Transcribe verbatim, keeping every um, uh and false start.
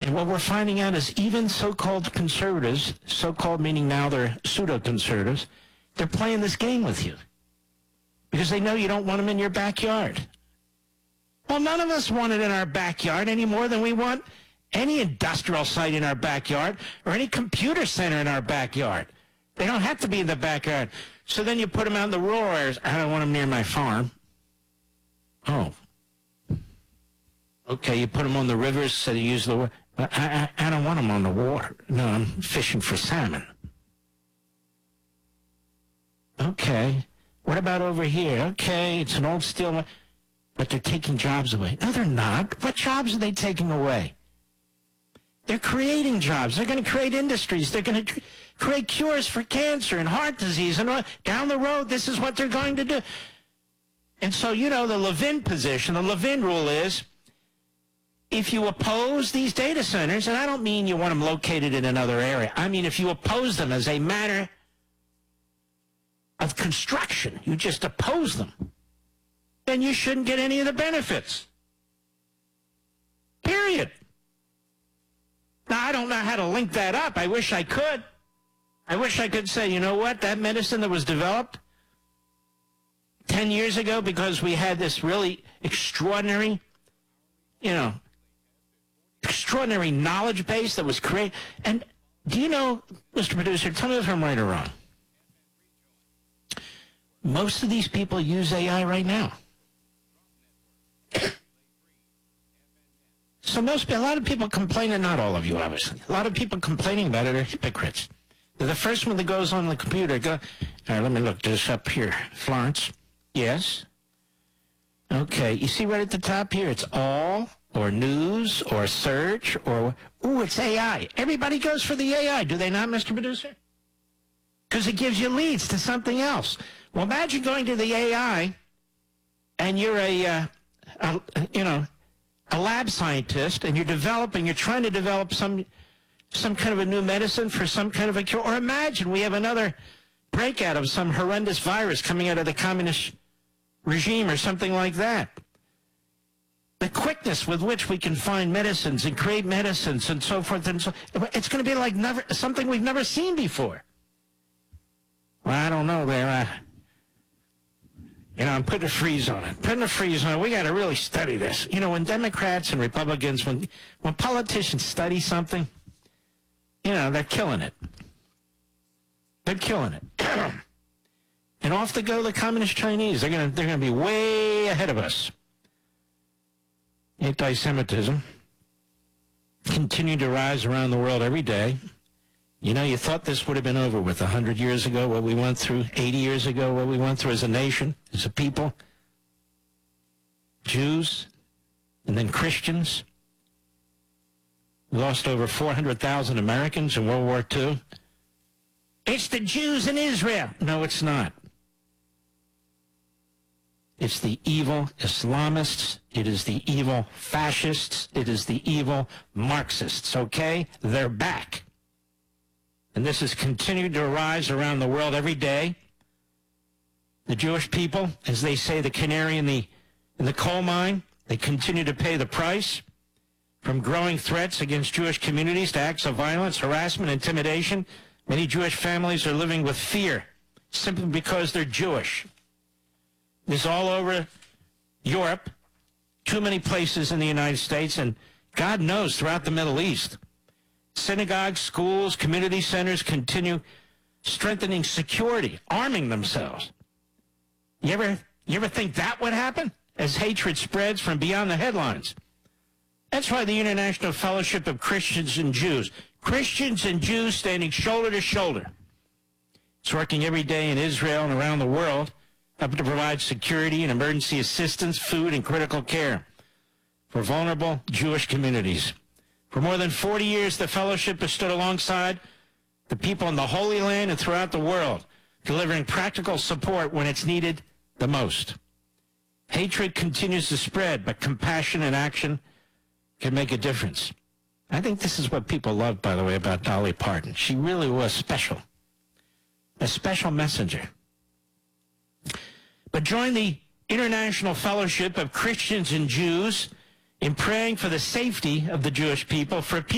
And what we're finding out is even so-called conservatives, so-called meaning now they're pseudo-conservatives, they're playing this game with you because they know you don't want them in your backyard. Well, none of us want it in our backyard any more than we want any industrial site in our backyard or any computer center in our backyard. They don't have to be in the backyard. So then you put them out in the rural areas. I don't want them near my farm. Oh. Okay, you put them on the rivers so they use the water. I, I, I don't want them on the water. No, I'm fishing for salmon. Okay. What about over here? Okay, it's an old steel, but they're taking jobs away. No, they're not. What jobs are they taking away? They're creating jobs. They're going to create industries. They're going to create cures for cancer and heart disease. And all. Down the road, this is what they're going to do. And so, you know, the Levin position, the Levin rule is, if you oppose these data centers, and I don't mean you want them located in another area. I mean if you oppose them as a matter of construction, you just oppose them, then you shouldn't get any of the benefits. Period. Now, I don't know how to link that up. I wish I could. I wish I could say, you know what, that medicine that was developed ten years ago because we had this really extraordinary, you know, extraordinary knowledge base that was created. And do you know, Mister Producer, tell me if I'm right or wrong. Most of these people use A I right now. So most, a lot of people complaining, not all of you, obviously. A lot of people complaining about it are hypocrites. They're the first one that goes on the computer. Go, all right, let me look this up here. Florence. Yes. Okay, you see right at the top here, it's all, or news, or search, or, ooh, it's A I. Everybody goes for the A I, do they not, Mister Producer? Because it gives you leads to something else. Well, imagine going to the A I, and you're a, uh, a you know, a lab scientist, and you're developing, you're trying to develop some, some kind of a new medicine for some kind of a cure. Or imagine we have another breakout of some horrendous virus coming out of the communist regime or something like that. The quickness with which we can find medicines and create medicines and so forth and so, it's going to be like never something we've never seen before. Well, I don't know there. Uh, you know, I'm putting a freeze on it. Putting a freeze on it. We got to really study this. You know, when Democrats and Republicans, when when politicians study something, you know, they're killing it. They're killing it. And off to go the communist Chinese. They're going to they're going to be way ahead of us. Anti-Semitism continue to rise around the world every day. You know, you thought this would have been over with one hundred years ago, what we went through, eighty years ago, what we went through as a nation, as a people. Jews, and then Christians. We lost over four hundred thousand Americans in World War Two. It's the Jews in Israel. No, it's not. It's the evil Islamists. It is the evil fascists. It is the evil Marxists, okay? They're back. And this has continued to rise around the world every day. The Jewish people, as they say, the canary in the, in the coal mine, they continue to pay the price. From growing threats against Jewish communities to acts of violence, harassment, intimidation, many Jewish families are living with fear simply because they're Jewish. This is all over Europe, too many places in the United States, and God knows throughout the Middle East. Synagogues, schools, community centers continue strengthening security, arming themselves. You ever, you ever think that would happen as hatred spreads from beyond the headlines? That's why the International Fellowship of Christians and Jews, Christians and Jews standing shoulder to shoulder, it's working every day in Israel and around the world, helping to provide security and emergency assistance, food, and critical care for vulnerable Jewish communities. For more than forty years, the fellowship has stood alongside the people in the Holy Land and throughout the world, delivering practical support when it's needed the most. Hatred continues to spread, but compassion and action can make a difference. I think this is what people love, by the way, about Dolly Parton. She really was special, a special messenger. But join the International Fellowship of Christians and Jews in praying for the safety of the Jewish people, for peace.